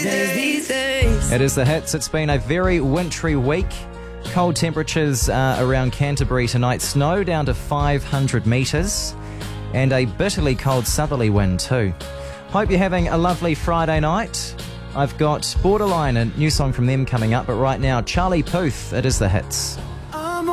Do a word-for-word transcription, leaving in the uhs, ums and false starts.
these days. It is the hits. It's been a very wintry week. Cold temperatures uh, around Canterbury tonight. Snow down to five hundred metres. And a bitterly cold southerly wind too. Hope you're having a lovely Friday night. I've got Borderline, a new song from them coming up. But right now, Charlie Puth. It is the hits.